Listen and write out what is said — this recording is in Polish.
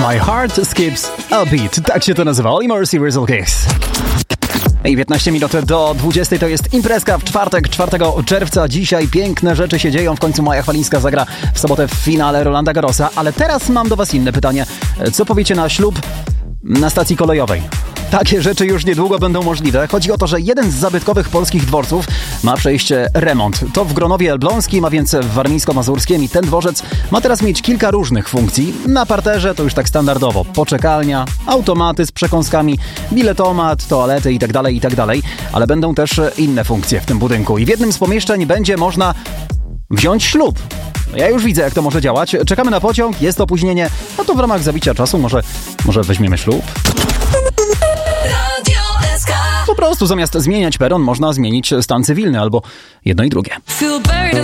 My Heart Skips a Beat. Tak się to nazywa. Oli Mercy, Rizzle Kicks. I 15 minut do 20 to jest imprezka w czwartek, 4 czerwca. Dzisiaj piękne rzeczy się dzieją. W końcu Maja Chwalińska zagra w sobotę w finale Rolanda Garrosa. Ale teraz mam do was inne pytanie. Co powiecie na ślub na stacji kolejowej? Takie rzeczy już niedługo będą możliwe. Chodzi o to, że jeden z zabytkowych polskich dworców ma przejść remont. To w Gronowie Elbląskim, a więc w Warmińsko-Mazurskiem, i ten dworzec ma teraz mieć kilka różnych funkcji. Na parterze to już tak standardowo poczekalnia, automaty z przekąskami, biletomat, toalety itd., ale będą też inne funkcje w tym budynku. I w jednym z pomieszczeń będzie można wziąć ślub. Ja już widzę, jak to może działać. Czekamy na pociąg, jest opóźnienie, no to w ramach zabicia czasu może weźmiemy ślub. Po prostu zamiast zmieniać peron, można zmienić stan cywilny albo jedno i drugie.